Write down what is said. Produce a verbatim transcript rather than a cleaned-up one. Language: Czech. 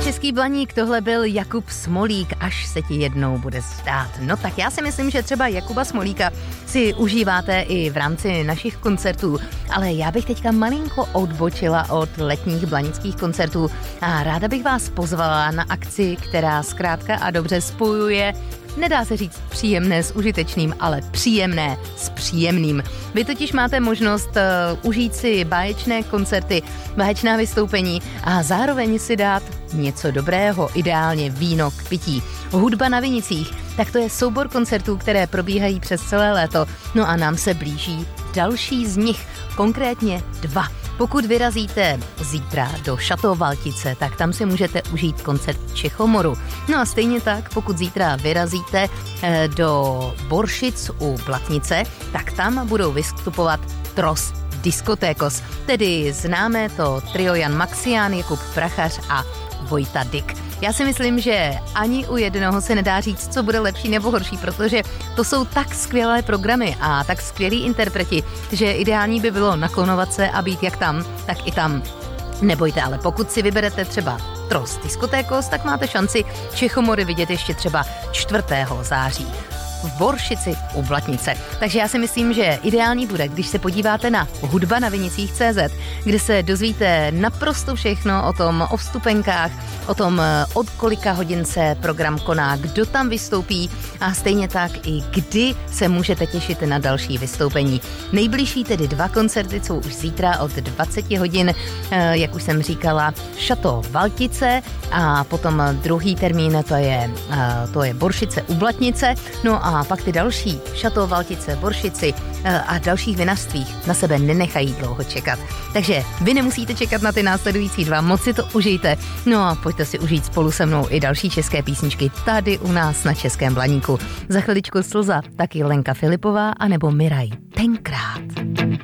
Český Blaník, tohle byl Jakub Smolík, až se ti jednou bude zdát. No tak já si myslím, že třeba Jakuba Smolíka si užíváte i v rámci našich koncertů, ale já bych teďka malinko odbočila od letních blanických koncertů a ráda bych vás pozvala na akci, která zkrátka a dobře spojuje, nedá se říct příjemné s užitečným, ale příjemné s příjemným. Vy totiž máte možnost uh, užít si báječné koncerty, báječná vystoupení a zároveň si dát něco dobrého, ideálně víno k pití. Hudba na Vinicích, tak to je soubor koncertů, které probíhají přes celé léto, no a nám se blíží další z nich, konkrétně dva. Pokud vyrazíte zítra do Chateau Valtice, tak tam si můžete užít koncert Čechomoru. No a stejně tak, pokud zítra vyrazíte do Boršic u Blatnice, tak tam budou vystupovat Tros Diskotékos, tedy známé to trio Jan Maxián, Jakub Prachař a Vojta Dyk. Já si myslím, že ani u jednoho se nedá říct, co bude lepší nebo horší, protože to jsou tak skvělé programy a tak skvělí interpreti, že ideální by bylo naklonovat se a být jak tam, tak i tam. Nebojte, ale pokud si vyberete třeba Tros Diskotékos, tak máte šanci Čechomory vidět ještě třeba čtvrtého září. V Boršici u Blatnice. Takže já si myslím, že ideální bude, když se podíváte na hudba na vinicích tečka cé zet, kde se dozvíte naprosto všechno o tom, o vstupenkách, o tom, od kolika hodin se program koná, kdo tam vystoupí a stejně tak i kdy se můžete těšit na další vystoupení. Nejbližší tedy dva koncerty jsou už zítra od dvacet hodin, jak už jsem říkala, Chateau Valtice a potom druhý termín, to je, to je Boršice u Blatnice, no a A pak ty další, Chateau Valtice, Boršici a dalších vinařstvích na sebe nenechají dlouho čekat. Takže vy nemusíte čekat na ty následující dva, moc si to užijte. No a pojďte si užít spolu se mnou i další české písničky tady u nás na Českém Blaníku. Za chviličku Slza, taky Lenka Filipová anebo Miraj. Tenkrát.